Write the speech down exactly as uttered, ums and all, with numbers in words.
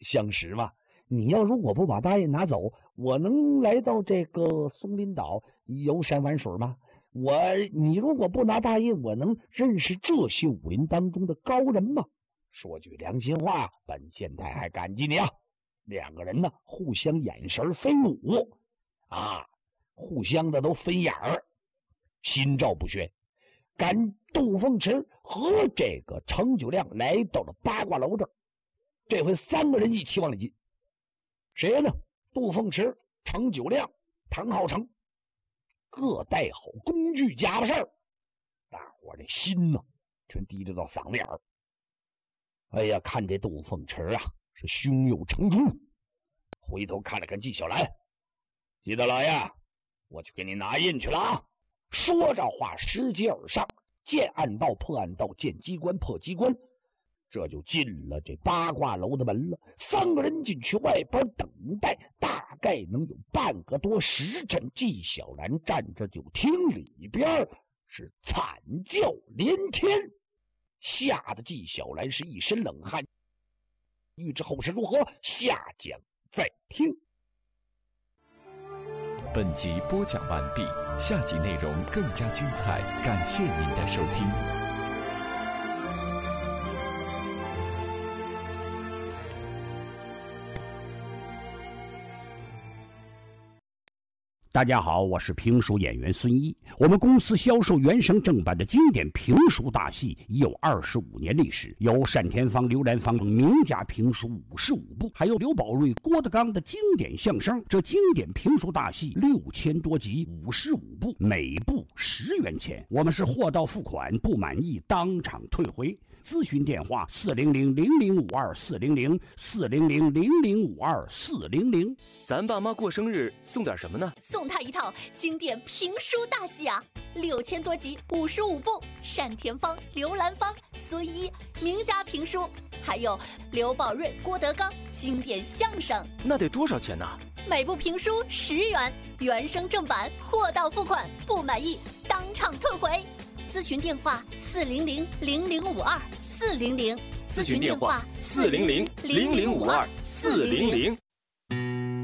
相识嘛。你要如果不把大印拿走，我能来到这个松林岛游山玩水吗？我，你如果不拿大印，我能认识这些武林当中的高人吗？说句良心话，本县太还感激你啊。两个人呢，互相眼神飞舞啊，互相的都分眼儿，心照不宣。赶杜凤池和这个程九亮来到了八卦楼这儿，这回三个人一起往里进。谁呢？杜凤池、程九亮、唐浩成，各带好工具家伙事儿，大伙儿这心呢全低着到嗓子眼儿。哎呀，看这杜凤池啊，是胸有成竹，回头看了看纪晓岚，记得老爷，我去给你拿印去了啊！说着话，拾级而上，见暗道破暗道，见机关破机关，这就进了这八卦楼的门了。三个人进去外边等待，大概能有半个多时辰。纪晓岚站着就听里边是惨叫连天，吓得纪晓岚是一身冷汗。欲知后事如何，下讲再听。 本集播讲完毕，下集内容更加精彩，感谢您的收听。 大家好，我是评书演员孙一。我们公司销售原声正版的经典评书大戏已有二十五年历史，有单田芳、刘兰芳名家评书五十五部，还有刘宝瑞、郭德纲的经典相声。这经典评书大戏六千多集，五十五部，每部十元钱。我们是货到付款，不满意当场退回。咨询电话：四零零零零五二四零零四零零零零五二四零零。 咱爸妈过生日送点什么呢？ 送他一套经典评书大戏啊，六千多集，五十五部，单田芳、刘兰芳、孙一名家评书，还有刘宝瑞、郭德纲经典相声。 那得多少钱呢？ 每部评书十元，原声正版，货到付款，不满意当场退回。咨询电话：四零零零零五二四零零。 咨询电话：四零零零零五二四零零。